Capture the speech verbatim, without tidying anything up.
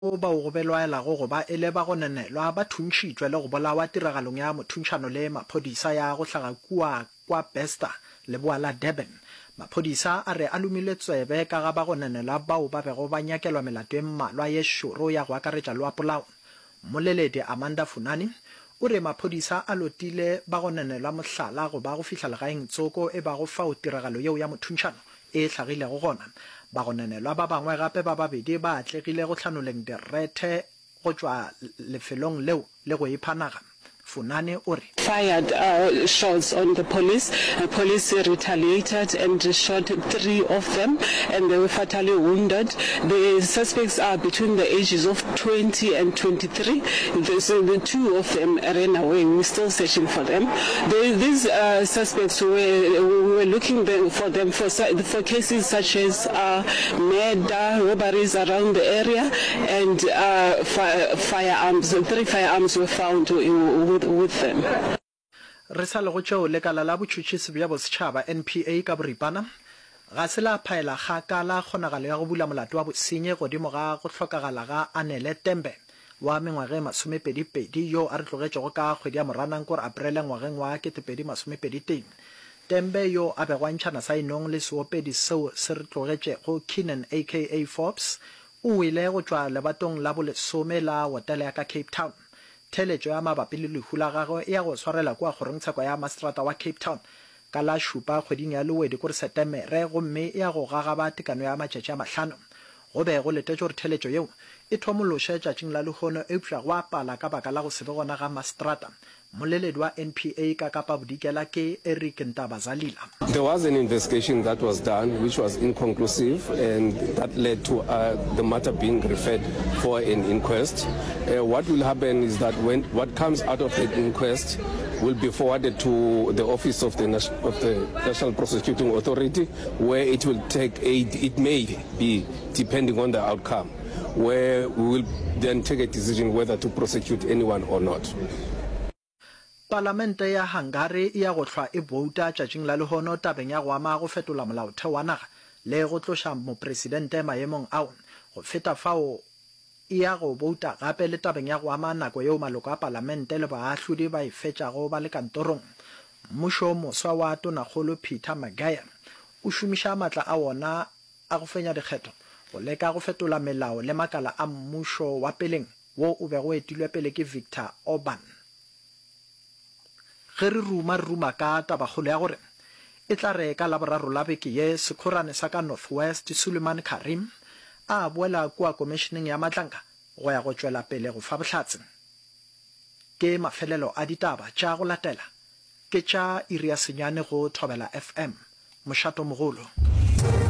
o ba o gobelwaela go go ba ele ba go nenelwa ba thuntšhitšwe le go bolawa tiragalong ya mothuntšhano le maphodisa ya go hlaga kua kwa Besta le boa la Durban. Maphodisa a re a lumile tsebe ka ga ba go nenelwa bao ba bego ba nyakelwa melato e mmalwa ye šoro ya go akaretša le wa polao. Moleledi Amanda Funani o re maphodisa a lotile ba go nenelwa mohlala go ba go fihla legaeng tsoko e ba go fao tiragalo yeo ya mothuntšhano e hlagilego gona. Ba go nenelwa ba bangwe gape ba babedi ba atlegile go hlanoleng direthe go tšwa lefelong leo le go iphanaga. Funani o re fired uh, shots on the police. The police retaliated and shot three of them, and they were fatally wounded. The suspects are between the ages of twenty and twenty-three. So the two of them ran away. We're still searching for them. The, these uh, suspects, were, we were looking for them for, for cases such as uh, murder, robberies around the area, and uh, fire, firearms. Three firearms were found with, with them. Re sa le go tšeo lekala la botšhotšhisi bja bosetšhaba N P A ka boripana ga se la phaela kgakala kgonagalo ya go bula molato wa bosenyi godimo ga go hlokagala ga Anele Tembe wa mengwaga e masomepedipedi yo a re tlogetšego ka kgwedi ya Moranang kore Aprele ngwageng wa ketepedi masomepediteng. Tembe yo a begwa ntšhana sainong le seopedi seo se re tlogetšego Keenan aka Forbes o ile go tšwa lebatong la bolesome la hotele ya ka Cape Town. Theletšo ya mabapi le lehu la gagwe e ya go swarela kwa kgorongtsheko ya Mastrata wa Cape Town ka la šupa kgweding ya lewedi kore Setemere gomme e ya go gagaba tekano ya matšatši a mahlano. Go be go letetše gore theletšo yeo e thomološe tšatšing la lehono eupša go apala ka baka la go se be gona ga Mastrata. Moleledi wa N P A ka Kapa Bodikela ke Eric Ntabazalila. There was an investigation that was done which was inconclusive, and that led to uh, the matter being referred for an inquest. Uh, what will happen is that when what comes out of the inquest will be forwarded to the office of the, of the National Prosecuting Authority, where it will take a, it may be, depending on the outcome, where we will then take a decision whether to prosecute anyone or not. Parlamente ya Hungary ya go hlwa e bouta tšatšing la lehono tabeng ya go ama go fetola molaotheo wa naga le go tloša mopresidente maemong ao go feta fao e ya go bouta gape le tabeng ya go ama nako yeo maloko a parlamente le baahlodi ba e fetšago ba le kantorong. Mmušo moswa wa tonakgolo Peter Maguire o šomiša maatla a wona a go fenya dikgetho go leka go fetola melao le makala a mmušo wa peleng wo o bego etilwe pele ke Viktor Orban. Ge re ruma ruma ka tabakgolo ya gore e tla re ka laboraro la beke ye sekgorane sa ka Northwest Suleiman Karim a boela kua komisheneng ya matlanka go ya go tšwela pele go fa bohlatse. Ke mafelelo a ditaba tša go latela ke tša Iria Senyane go Thobela F M mošato mogolo.